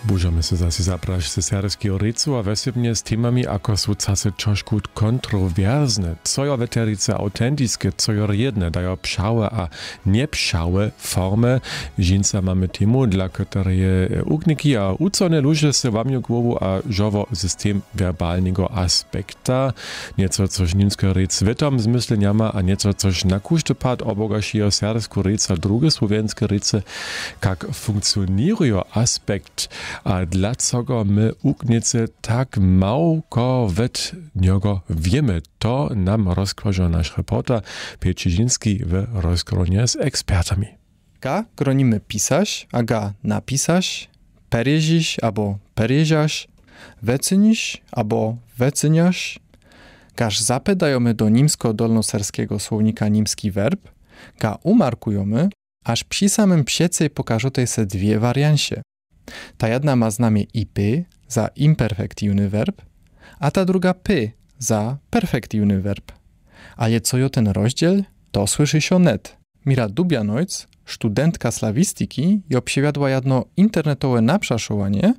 Możemy się zase zabrać ze serbskiego rycu, a wesebnie z temami, ako są czasy troszkę kontrowersne. Co je weterice autentyckie, co je jedne, dają pszałe a niepszałe formy. Żinca mamy temu, dla której ugniki a ucone ludzie się łamią głowu a żowo system werbalnego aspekta. Nieco coś niemskiego ryc w tym zmyśle ma, a nieco coś na kuszty pad obogaciło serbsku ryca, drugie słowenskie ryce, jak funkcjonują aspekt a dlaczego my ugnicy tak małko wet niego wiemy, to nam rozkłaże nasz reporter Piotr Czyziński w rozgronie z ekspertami. Ga gronimy pisać, a ga napisać, perjeziś albo perjeziaś, wecyniś albo wecyniaś. Gaż zapytajemy do nimsko-dolnoserskiego słownika nimski werb, ga umarkujemy, aż przy samym psiecej pokażą se dwie wariancie. Ta jedna ma znamie IP za imperfektywny werb, a ta druga P za perfektywny werb. Ale co jo ten rozdział, to słyszy się net. Mira Dubianojc, studentka slawistyki, jo przewiadła jedno internetowe naprzaszowanie,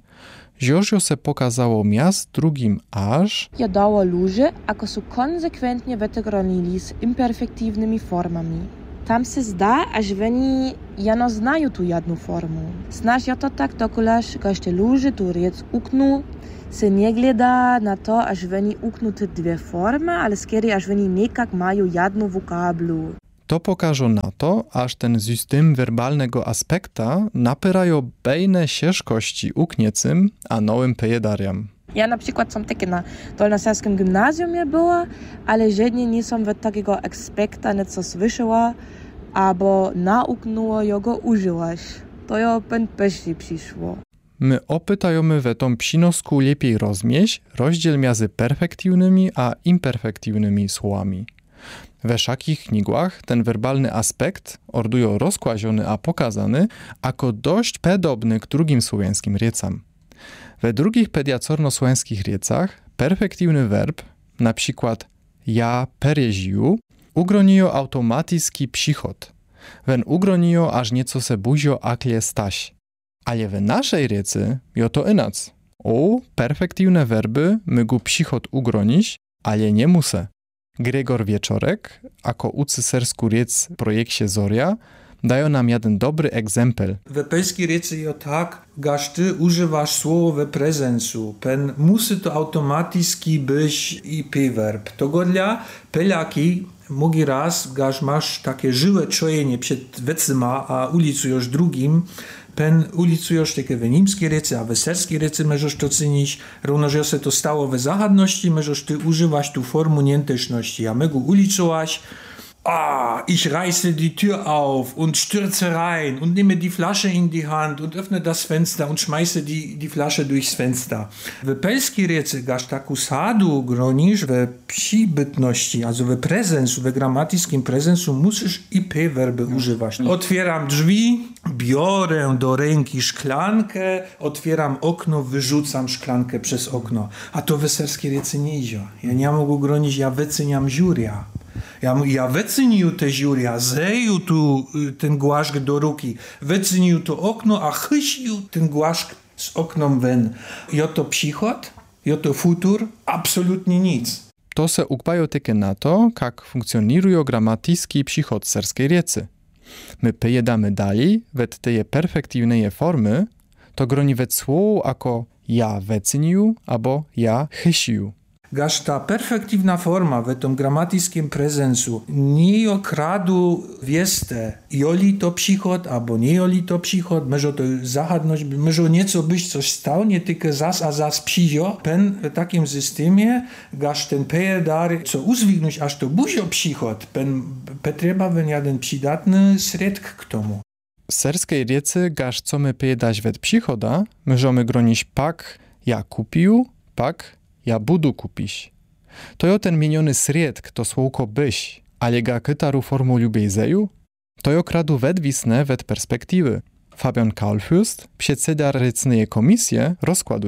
że se pokazało miast drugim aż ja dało ludzie, ako są konsekwentnie wytygronili z imperfektywnymi formami. Tam se zda, aż oni jano znają tu jedną formę. Znasz ja to tak dokołaż, że ludzie tu riec uknu, se nie gleda na to, aż oni uknu te dwie formy, ale skiery aż oni niekak mają jedną wokablu. To pokaże na to, aż ten system werbalnego aspekta napyrają bejne ciężkości ukniecym a nowym pejedariam. Ja na przykład som takie na dolnoserskim gimnazjumie była, ale żadnie nie som w takiego aspekta nieco słyszała, albo nauknuło jego użyłaś. To jo pędpeści przyszło. My opytajemy we tą przynosku lepiej rozmieść rozdział między perfektywnymi a imperfektywnymi słowami. We wszakich knigach ten werbalny aspekt ordują rozkłaziony a pokazany jako dość podobny k drugim słowenskim riecam. We drugich pediacorno-słowenskich riecach perfektywny werb, na przykład ja perjeziu, ugronijo automatyjski przychod. Wen ugronijo aż nieco se buzio aklie staś. Ale w naszej riecy jo to inac. Perfektywne werby mygu przychod ugronić, ale nie musę. Gregor Wieczorek, ako uczy sersku riec projekcie Zoria, dają nam jeden dobry egzempel. W polskiej riecy jo tak, gaż ty używasz słowo we prezensu. Pen musi to automatycznie być IP-werb. To godlia pelaki mogi raz, gaż masz takie żywe czojenie przed wecyma, a ulicujesz drugim, pen ulicujesz takie w nimskiej riecy, a w serskiej riecy możesz to czynić. Równo, że się to stało w zahadności, możesz ty używać tu formu nientyczności. A my go ulicować, ich reiße die Tür auf und stürze rein und nehme die Flasche in die Hand und öffne das Fenster und schmeiße die Flasche durchs Fenster. W pelskiej riecy gaż taku sadu gronisz w przybytności, also w prezensu, w gramatyckim prezensu musisz IP-werby używać. Otwieram drzwi, biorę do ręki szklankę, otwieram okno, wyrzucam szklankę przez okno. A to w serskiej riecy nie idzie. Ja nie mogę gronić, ja wyceniam ziuria. Ja wycenił te ziuria, zeju tu ten głaszk do ruki, wycenił to okno, a chysił ten głaszk z oknom wen. Jo to przychod, jo to futur, absolutnie nic. To se ukbają takie na to, jak funkcjonują gramatycki przychod serskiej riecy. My pejedamy dalej, wet teje perfektywnej formy, to groni wet słowo jako ja wycenił albo ja chysił. Gaż ta perfektywna forma w tym gramatyckim prezensu nie okradu wieste, joli to przychod, albo nie joli to przychod, może to zahadność, może nieco być coś stało, nie tylko zas a zas przyjdzie. Pen w takim systemie, gaż ten pejedar, co uzwignąć aż to buzio przychod, pen potrzeba wen jeden przydatny środek k tomu. W serskiej riecy gaż co my pejedać wet przychoda, możemy gronić pak ja kupił, pak ja budu kupić. To jo ten mieniony sriedk, to słówko byś, ale ga kytaru formu lubejzeju, to jo kradu wedwisne wet perspektywy. Fabian Kaulfürst, przedseda rycnej komisje, rozkładują.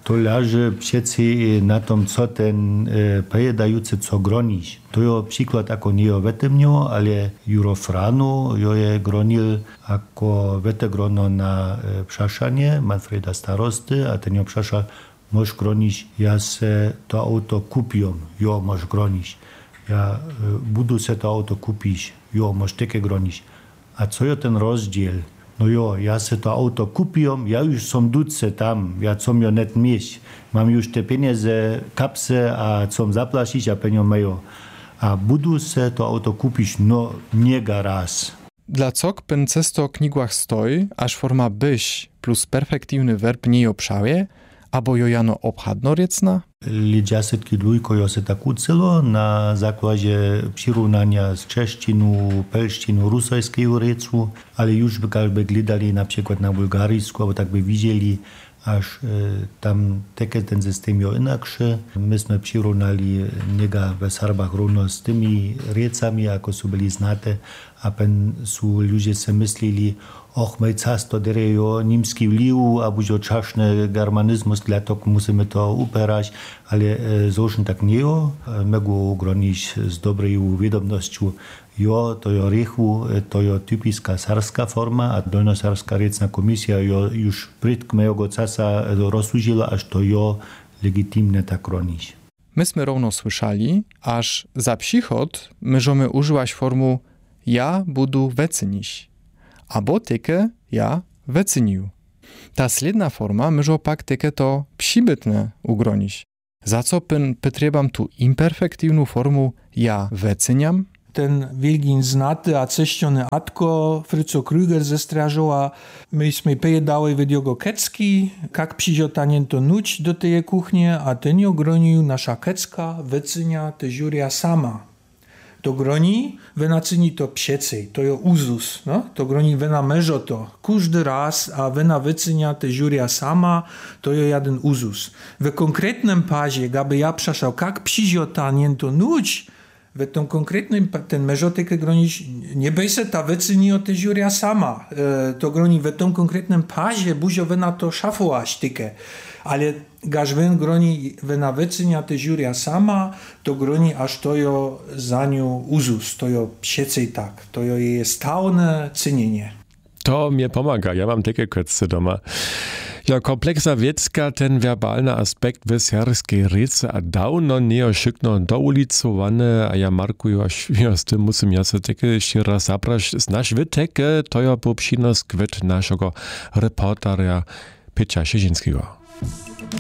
To leży przecież na tym, co ten pojedający co gronić. To jest przykład jako nie wetemnio, ale Juro Franu je gronil jako wetegrono na przaszanie Manfreda Starosty, a ten ją przasza możesz gronić, ja se to auto kupię, jo możesz gronić. Ja budu se to auto kupić, jo możesz takie gronić. A co jest ten rozdział? No jo, ja se to auto kupiłem, ja już som duce tam, ja com jo net mieć. Mam już te pieniądze, kapse, a com zaplacić, a pieniądze mają. A budu se to auto kupić, no niega raz. Dla cok pen cesto knigłach stoi, aż forma byś plus perfektywny werb nie obszaje, abo jo jano obchadno riecna? Lidziasetki dwójko jo se tak uczyło na zakładzie przyrównania z czeszczynu, pelszczynu, rusojskiego riecu, ale już by glidali na przykład na bulgaryjsku, albo tak by widzieli, aż tam takie ten system jo inakszy. Myśmy przyrównali niega we Sarbach równo z tymi riecami, jako są byli znate, a pen są ludzie se myśleli, och, my casto derejo niemski wliw, a budzio czaszny germanizmus, dlatego musimy to upierać, ale zoszyn tak nie jo. Mogą gronić z dobrej wiadomością, jo, to jo rechu, to jo typiska sarska forma, a dolnosarska riecna komisja jo już prytk mojego casa rozsłużyła, aż to jo legitymne tak gronić. Myśmy równo słyszeli, aż za przychod możemy używać formu ja budu wecynić, abo tykę ja wecynił. Ta sledna forma może pak tykę to przybytne ugronić. Za co potrzebam tu imperfektywną formu ja wecyniam? Ten wielgin znaty, a ceściony Atko, Fryco Krüger ze Strażowa, myśmy pojedały w jego kecki, jak przyziotanie to nuć do tej kuchni, a ten ją gronił nasza kecka, wecynia, te żuria sama. To groni, wynacyni to psiecej, to jo uzus, no? To groni wena meżo to, każdy raz, a wena wycynia te żuria sama, to jo jeden uzus. W konkretnym pazie, gaby ja przeszał, jak przyziotanie to nuć, w tym konkretnym, ten meżotykę gronić, nie bej se ta wycyni o te żuria sama. To groni w tym konkretnym pazie, buzio wena to szafować tykę. Ale gaż wen groni wena wycynia te żuria sama, to groni aż to jo za nią uzus, to jo psiecej tak, to jo je stałne cynienie. To mnie pomaga, ja mam takie kwestie doma. Ja, kompleksa wiecka, ten werbalny aspekt w serbskiej rece, a dawno nie oszykno doulicowane, a ja markuję, aż ja z tym musím ja se takie jeszcze raz zabrać. Znasz wy takie, to ja po przynos kwet naszego reportera Pietra Siezińskiego.